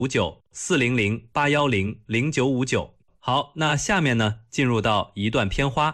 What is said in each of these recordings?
09540089100959。好，那下面呢，进入到一段片花。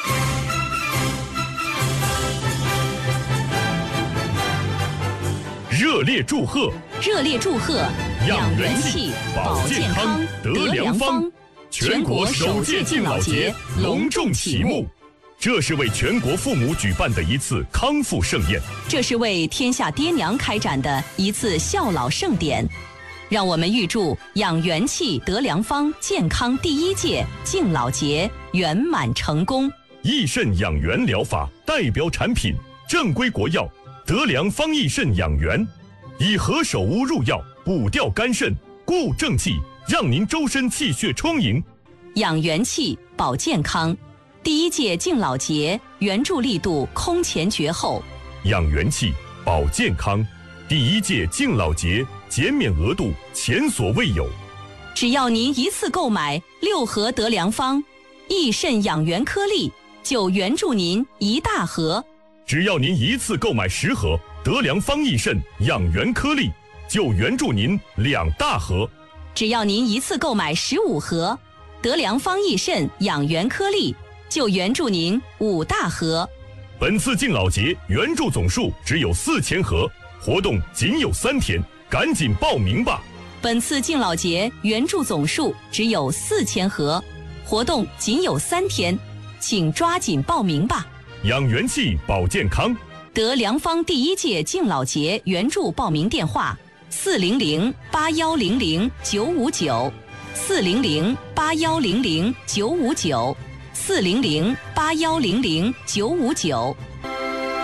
热烈祝贺！ 热烈祝贺！养元气，保健康，得良方。全国首届敬老节隆重启幕。 这是为全国父母举办的一次康复盛宴， 这是为天下爹娘开展的一次孝老盛典。让我们预祝养元气得良方健康第一届敬老节圆满成功。 益肾养元疗法代表产品正规国药得良方益肾养元，以何首乌入药，补调肝肾，固正气，让您周身气血充盈。 养元气，保健康。第一届敬老节援助力度空前绝后。 养元气，保健康。第一届敬老节减免额度前所未有。 只要您一次购买6盒得良方益肾养元颗粒，就援助您1大盒。 只要您一次购买10盒得良方益肾养元颗粒，就援助您2大盒。 只要您一次购买15盒得良方益肾养元颗粒，就援助您5大盒。 本次敬老节援助总数只有4000盒，活动仅有3天，赶紧报名吧！ 本次敬老节援助总数只有4000盒，活动仅有3天，请抓紧报名吧！ 养元气，保健康。 得良方第一届敬老节援助报名电话：4008100959，4008100959，4008100959。